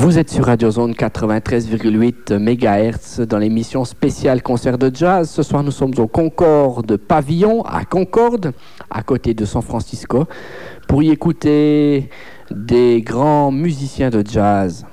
Vous êtes sur Radio Zone 93,8 MHz dans l'émission spéciale concert de jazz. Ce soir, nous sommes au Concorde Pavillon à Concorde, à côté de San Francisco, pour y écouter des grands musiciens de jazz.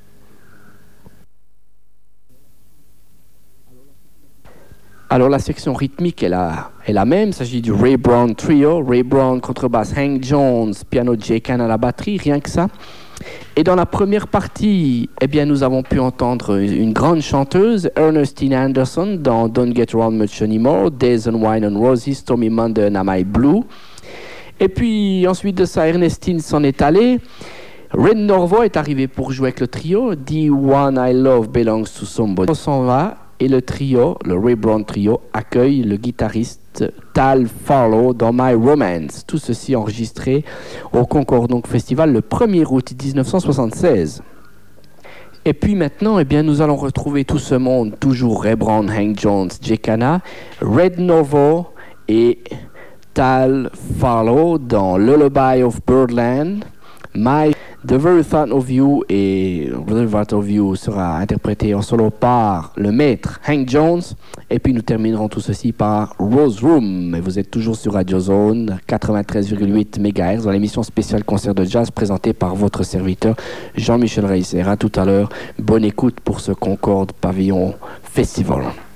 Alors la section rythmique est la même, il s'agit du Ray Brown Trio, Ray Brown contrebasse, Hank Jones, piano Jay Kahn à la batterie, rien que ça. Et dans la première partie, eh bien, nous avons pu entendre une grande chanteuse, Ernestine Anderson, dans Don't Get Around Much Anymore, Days on Wine and Roses, Stormy Monday and Am I Blue. Et puis ensuite de ça, Ernestine s'en est allée. Red Norvo est arrivé pour jouer avec le trio, The One I Love Belongs to Somebody. On s'en va. Et le trio, le Ray Brown Trio, accueille le guitariste Tal Farlow dans My Romance. Tout ceci enregistré au Concorde Festival le 1er août 1976. Et puis maintenant, eh bien, nous allons retrouver tout ce monde, toujours Ray Brown, Hank Jones, Jay Kahn, Red Norvo et Tal Farlow dans Lullaby of Birdland. The Very Thought of You et The Very Thought of You sera interprété en solo par le maître Hank Jones. Et puis nous terminerons tout ceci par Rose Room. Et vous êtes toujours sur Radio Zone 93,8 MHz dans l'émission spéciale concert de jazz présentée par votre serviteur Jean-Michel Reiser. À tout à l'heure. Bonne écoute pour ce Concorde Pavillon Festival.